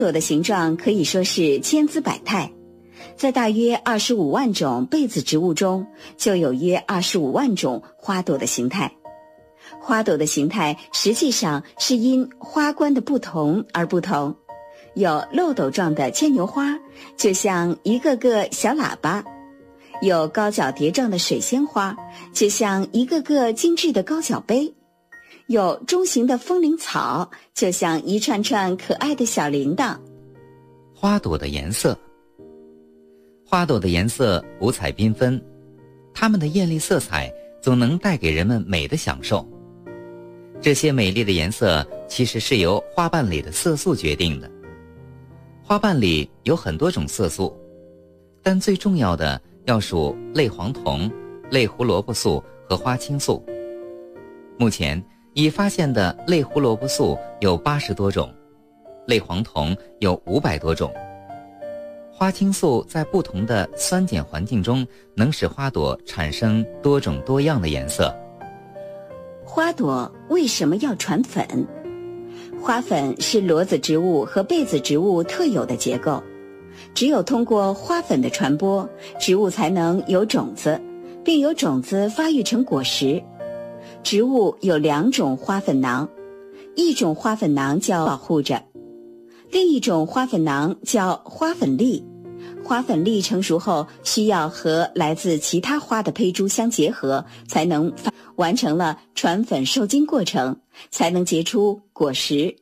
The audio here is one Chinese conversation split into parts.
朵的形状可以说是千姿百态，在大约25万种被子植物中，就有约25万种花朵的形态。花朵的形态实际上是因花冠的不同而不同，有漏斗状的牵牛花，就像一个个小喇叭；有高脚碟状的水仙花，就像一个个精致的高脚杯；有中型的风铃草，就像一串串可爱的小铃铛。 花朵的颜色，花朵的颜色五彩缤纷，它们的艳丽色彩总能带给人们美的享受。这些美丽的颜色其实是由花瓣里的色素决定的。花瓣里有很多种色素，但最重要的要数类黄酮、类胡萝卜素和花青素。目前已发现的类胡萝卜素有80多种，类黄酮有500多种。花青素在不同的酸碱环境中能使花朵产生多种多样的颜色。 花朵为什么要传粉？花粉是裸子植物和被子植物特有的结构，只有通过花粉的传播，植物才能有种子，并由种子发育成果实。植物有2种花粉囊，一种花粉囊叫保护着，另一种花粉囊叫花粉粒。花粉粒成熟后，需要和来自其他花的胚珠相结合，才能完成了传粉受精过程，才能结出果实。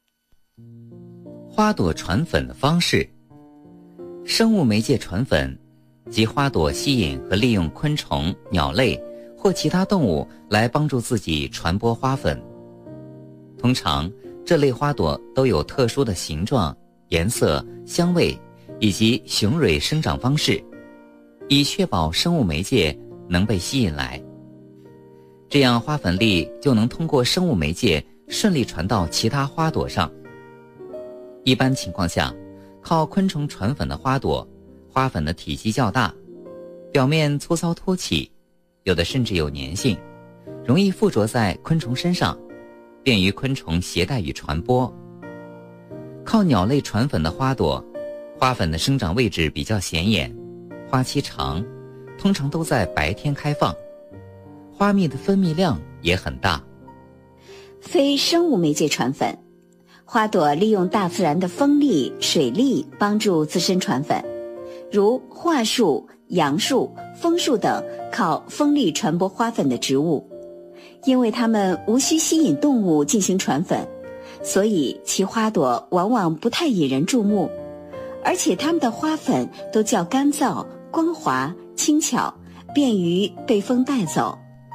花朵传粉的方式，生物媒介传粉，即花朵吸引和利用昆虫、鸟类或其他动物来帮助自己传播花粉。通常这类花朵都有特殊的形状、颜色、香味以及雄蕊生长方式，以确保生物媒介能被吸引来。这样花粉粒就能通过生物媒介顺利传到其他花朵上。一般情况下，靠昆虫传粉的花朵，花粉的体积较大，表面粗糙凸起，有的甚至有粘性，容易附着在昆虫身上，便于昆虫携带与传播。靠鸟类传粉的花朵，花粉的生长位置比较显眼，花期长，通常都在白天开放，花蜜的分泌量也很大。 非生物媒介传粉，花朵利用大自然的风力、水力帮助自身传粉，如桦树、杨树、枫树等靠风力传播花粉的植物。因为它们无需吸引动物进行传粉，所以其花朵往往不太引人注目，而且它们的花粉都较干燥、光滑、轻巧，便于被风带走。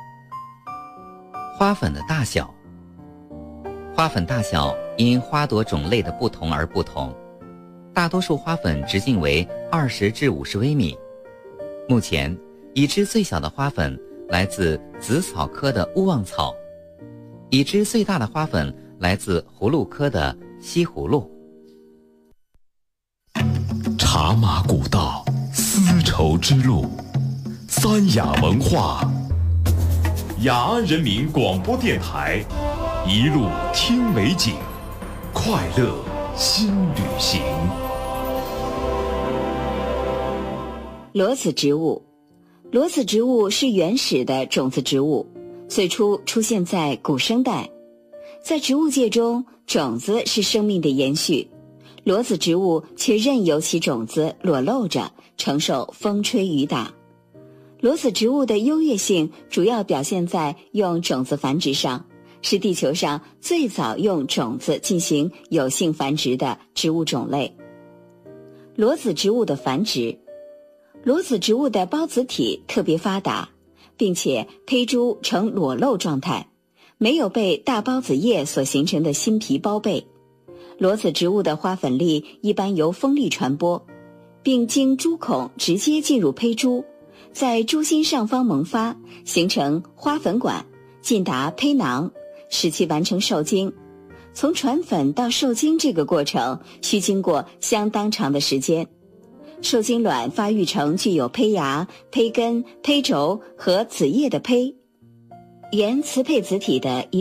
花粉的大小，花粉大小因花朵种类的不同而不同，大多数花粉直径为20至50微米。目前已知最小的花粉来自紫草科的乌旺草，已知最大的花粉来自葫芦科的西葫芦。 茶马古道，丝绸之路，三雅文化，雅安人民广播电台，一路听美景，快乐新旅行。 裸子植物，裸子植物是原始的种子植物，最初出现在古生代。在植物界中，种子是生命的延续，裸子植物却任由其种子裸露着，承受风吹雨打。裸子植物的优越性主要表现在用种子繁殖上，是地球上最早用种子进行有性繁殖的植物种类。裸子植物的繁殖，裸子植物的孢子体特别发达，并且胚珠呈裸露状态，没有被大孢子叶所形成的新皮包被。裸子植物的花粉粒一般由风力传播，并经珠孔直接进入胚珠，在珠心上方萌发，形成花粉管，进达胚囊，使其完成受精。从传粉到受精这个过程需经过相当长的时间。受精卵发育成具有胚芽、胚根、胚轴和子叶的胚，沿雌配子体的一